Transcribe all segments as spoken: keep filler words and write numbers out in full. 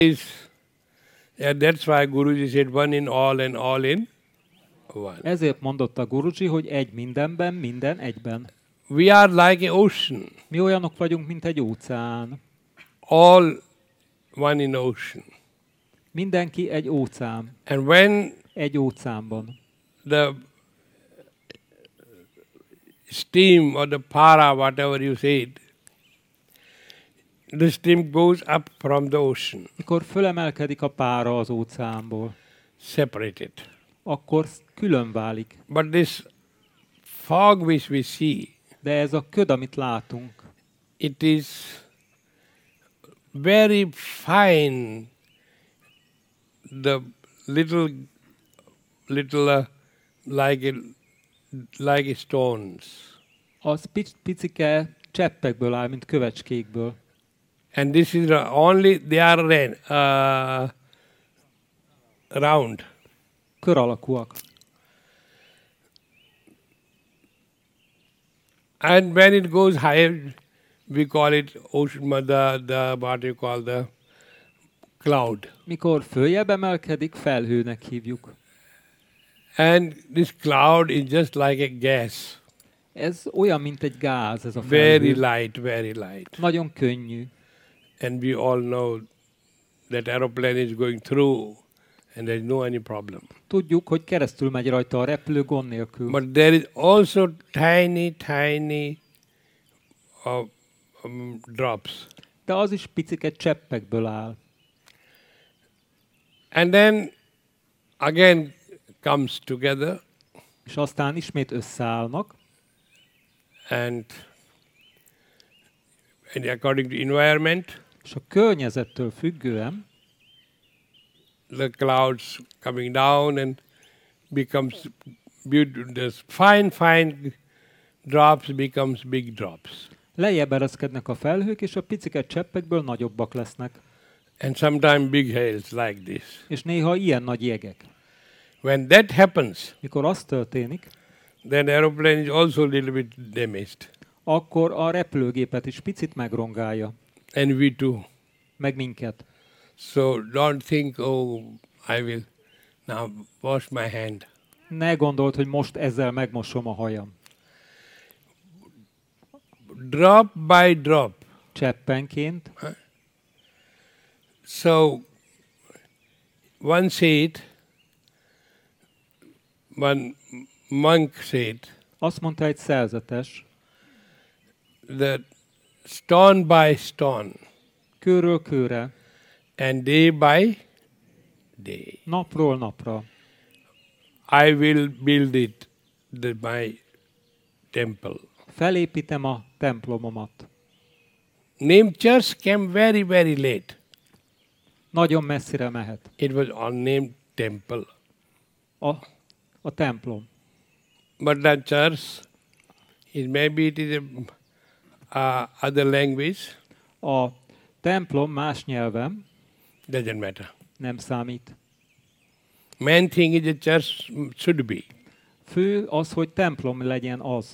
is, yeah, that's why Guruji said one in all and all in one. Ezért mondotta Guruji, hogy egy mindenben, minden egyben. We are like an ocean. Mi olyanok vagyunk, mint egy óceán. All one in ocean. Mindenki egy óceán. And when Egy óceánban. the steam or the para, whatever you said, the steam goes up from the ocean, Mikor fölemelkedik a pára az óceánból, separated. akkor külön válik. But this fog which we see, De ez a köd, amit látunk, it is very fine, the little, little uh, like a, like a stones. az pic- picike cseppekből áll, mint kövecskékből. And this is the only, they are ran, uh, round. Kör alakúak. And when it goes higher, we call it ocean, the, the, what you call the cloud. Mikor följebb emelkedik, felhőnek hívjuk. And this cloud is just like a gas. Ez olyan, mint egy gáz, ez a Very felhő. light, very light. Nagyon könnyű. And we all know that aeroplane is going through and there's no any problem. Tudjuk, hogy keresztül megy rajta a repülő gond nélkül. But there is also tiny, tiny uh, um, drops. De az is picike cseppekből áll. And then again comes together És aztán ismét összeállnak, and, and according to environment, és a környezettől függően the clouds coming down and becomes beautiful. The fine, fine drops becomes big drops. lejjebb ereszkednek a felhők, és a picike cseppekből nagyobbak lesznek. And sometimes big hails like this. És néha ilyen nagy jegek. When that happens, Mikor az történik, then aeroplane is also a little bit damaged. akkor a repülőgépet is picit megrongálja. And we too. Meg minket. So don't think, oh, I will now wash my hand. Ne gondold, hogy most ezzel megmosom a hajam. Drop by drop. Cseppenként. So one said, one monk said, Azt mondta egy szerzetes, that stone by stone kőről kőre, and day by day, napról napra I will build it, the, my temple. felépítem a templomomat. Name church came very, very late. Nagyon messzire mehet. It was unnamed temple. A, a templom. But the church, is maybe it is a uh, other language, A templom más nyelven doesn't matter. nem számít. Main thing is the church should be. Fő az, hogy templom legyen az.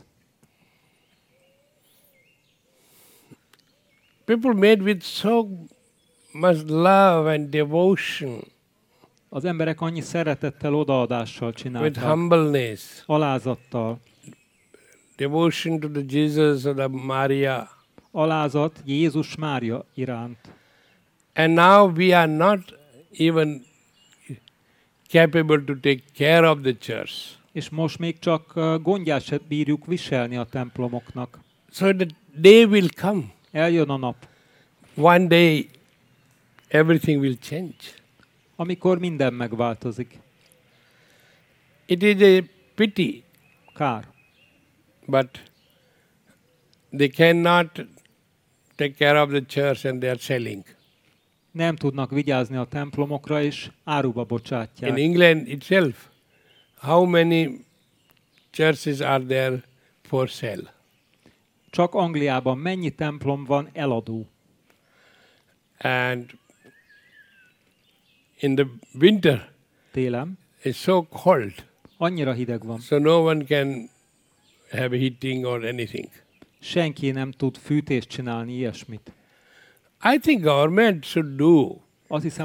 People made with so much love and devotion, Az emberek annyi szeretettel, odaadással with csinálták. humbleness, Alázattal. devotion to the Jesus or the Maria. Alázat Jézus Mária iránt. And now we are not even capable to take care of the church. És most még csak uh, gondját se bírjuk viselni a templomoknak. So the day will come. Eljön a nap, One day everything will change. amikor minden megváltozik. It is a pity, Kár. but they cannot take care of the church and they are selling. Nem tudnak vigyázni a templomokra, és áruba In bocsátják. England itself, how many churches are there for sale? Csak Angliában mennyi templom van eladó? And in the winter, Télen it's so cold, annyira hideg van. so no one can have heating or anything. Senki nem tud fűtést csinálni, ilyesmit. I think government should do Azt hiszem,